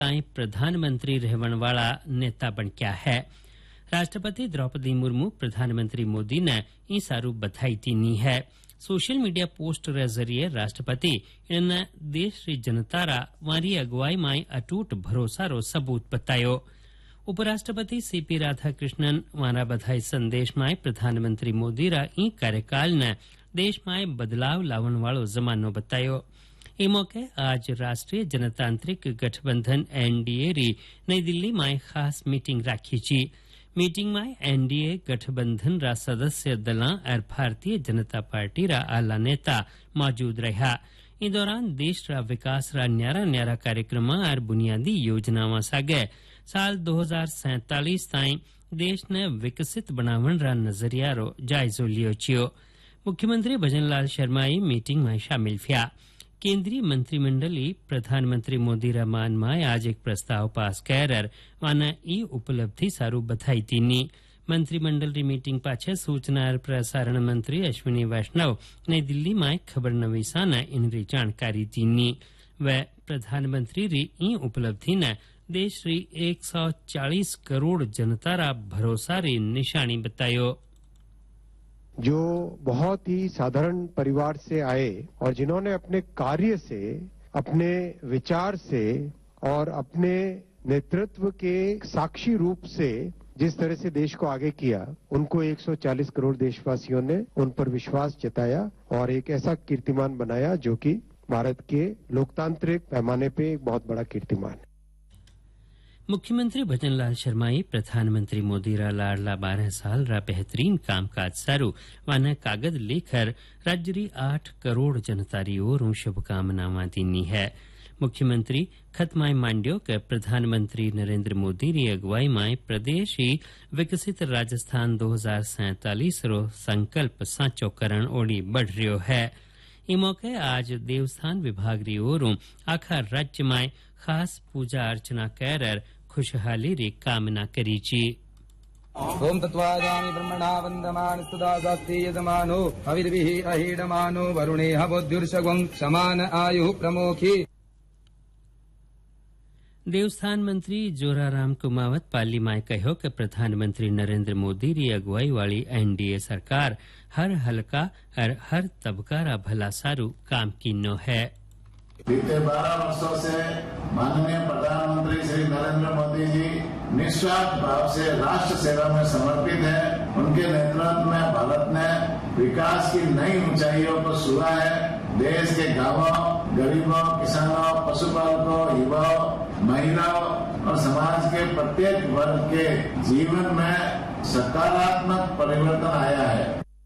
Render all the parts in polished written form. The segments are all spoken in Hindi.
ताईं प्रधानमंत्री रहण वाला नेता बन गया है। राष्ट्रपति द्रौपदी मुर्मू प्रधानमंत्री मोदी ने ई सारू बधाई दीनी है। सोशल मीडिया पोस्ट रे जरिए राष्ट्रपति इन देश री जनता रा वारी अगुवाई माई अटूट भरोसा रो सबूत बतायो। उपराष्ट्रपति सीपी राधाकृष्णन वारा बधाई संदेश में प्रधानमंत्री मोदी रा ई कार्यकाल ने देश में बदलाव लावण वालो जमानो बतायो। ई मौके आज राष्ट्रीय जनतांत्रिक गठबंधन एनडीए री नई दिल्ली में खास मीटिंग राखी छी। मीटिंग में एनडीए गठबंधन रा सदस्य दल और भारतीय जनता पार्टी रा आला नेता मौजूद रहा। इस दौरान देश रा विकास रा न्यारा न्यारा कार्यक्रम और बुनियादी योजनाओं सागे साल 2047 ताईं देश ने विकसित बनावण रा नजरिया रो जायजो लियो छियो। मुख्यमंत्री भजनलाल शर्मा मीटिंग में शामिल थिया। केंद्रीय मंत्रिमंडली प्रधानमंत्री मोदी रा मान में आज एक प्रस्ताव पास कर वाना ई उपलब्धि सारू बधाई दीनी। मंत्रिमंडल री मीटिंग पाछे सूचना और प्रसारण मंत्री अश्विनी वैष्णव नई दिल्ली में खबरनवीसा ने इनरी जानकारी दीनी। वे प्रधानमंत्री री ई उपलब्धि ने देश री 140 करोड़ जनता रा भरोसा री निशानी बतायो। जो बहुत ही साधारण परिवार से आए और जिन्होंने अपने कार्य से, अपने विचार से और अपने नेतृत्व के साक्षी रूप से जिस तरह से देश को आगे किया, उनको 140 करोड़ देशवासियों ने उन पर विश्वास जताया और एक ऐसा कीर्तिमान बनाया जो कि भारत के लोकतांत्रिक पैमाने पे एक बहुत बड़ा कीर्तिमान है। मुख्यमंत्री भजनलाल शर्मा प्रधानमंत्री मोदी रा लाडला 12 साल रा बेहतरीन कामकाज सारू वाना कागज लेकर राज्य री 8 करोड़ जनता री ओर शुभकामनावां दीनी है। मुख्यमंत्री खतमाई मांड्यो के प्रधानमंत्री नरेंद्र मोदी री अगुवाई में प्रदेश ही विकसित राजस्थान 2047 रो संकल्प साचो करण ओड़ी बढ़ रह्यो है। ई मौके आज देवस्थान विभाग री ओर आखा राज्य में खास पूजा अर्चना कर खुशहाली री कामना करी छी। ओम तत्वाजामि ब्रह्मणा वंदमान सदा शास्ति यजमानो हविर्भिः अहीडमानो वरुणे हवोद्युर्षगं समान आयु प्रमोखी। देवस्थान मंत्री जोराराम कुमावत पाली में कहो कि प्रधानमंत्री नरेंद्र मोदी री अगुवाई वाली एनडीए सरकार हर हलका और हर तबका रा भला सारू काम कीनो है। बीते 12 वर्षों से माननीय प्रधानमंत्री श्री नरेंद्र मोदी जी निस्वार्थ भाव से राष्ट्र सेवा में समर्पित है। उनके नेतृत्व में भारत ने विकास की नई ऊंचाइयों को छुआ है। देश के गांवों, गरीबों, किसानों, पशुपालकों, युवाओं, महिलाओं और समाज के प्रत्येक वर्ग के जीवन में सकारात्मक परिवर्तन आया है।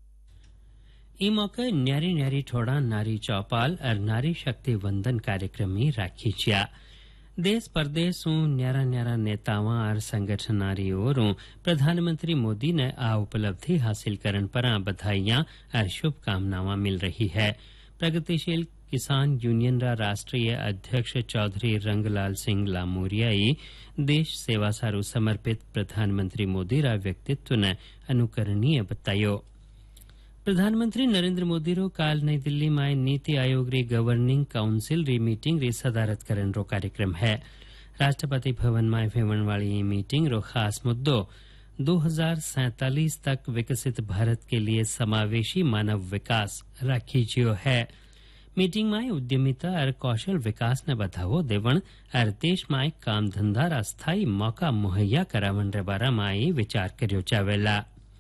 ई मौके न्यारी न्यारी ठोड़ा नारी चौपाल और नारी शक्ति वंदन कार्यक्रम में राखी छिया। देश परदेश न्यारा न्यारा नेतावां और संगठनारी ओरों प्रधानमंत्री मोदी ने आ उपलब्धि हासिल करन पर बधाइयां और शुभकामनावां मिल रही है। प्रगतिशील किसान यूनियन रा राष्ट्रीय अध्यक्ष चौधरी रंगलाल सिंह लामोरिया देश सेवा सारू समर्पित प्रधानमंत्री मोदी रा व्यक्तित्व ने अनुकरणीय बतायो। प्रधानमंत्री नरेंद्र मोदी रो काल नई दिल्ली में नीति आयोग री गवर्निंग काउंसिल री मीटिंग री सदारत करन रो कार्यक्रम है। राष्ट्रपति भवन में भेवण वाली मीटिंग रो खास मुद्दो 2047 तक विकसित भारत के लिए समावेशी मानव विकास राखी जियो है। मीटिंग में उद्यमिता और कौशल विकास ने बढ़ावो देवण और देश में काम धंधा रा स्थायी मौका मुहैया करावण रे बारा में विचार कर्यो जावेला।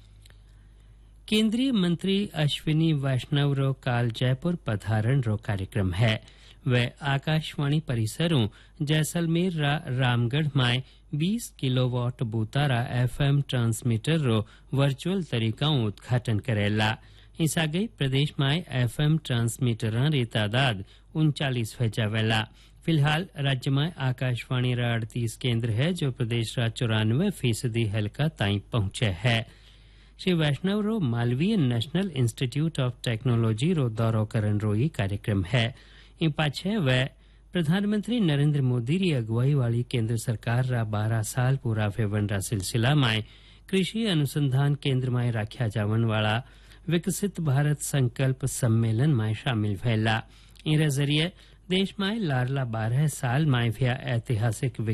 केंद्रीय मंत्री अश्विनी वैष्णव रो काल जयपुर पधारण रो कार्यक्रम है। वे आकाशवाणी परिसरों जैसलमेर रा रामगढ़ में 20 किलोवाट बूतारा एफएम ट्रांसमीटर रो वर्चुअल तरीकाओं उद्घाटन करेला। इस आगे प्रदेश में एफएम ट्रांसमीटर री तादाद 39 हो जावेला। फिलहाल राज्य में आकाशवाणी रा 38 केंद्र है जो प्रदेश रा 94% हल्का ताई पहुंचे है। श्री वैष्णव रो Malviya national institute of technology रो दौरो करन रो ही कार्यक्रम है। इन पाछे वे प्रधानमंत्री नरेंद्र मोदी री अगुवाई वाली केंद्र सरकार रा 12 साल पूरा भेवण रा सिलसिला में कृषि अनुसंधान केंद्र में राख्या जावन वाला विकसित भारत संकल्प सम्मेलन में शामिल भैला। इन जरिए देश में लारला 12 साल में ऐतिहासिक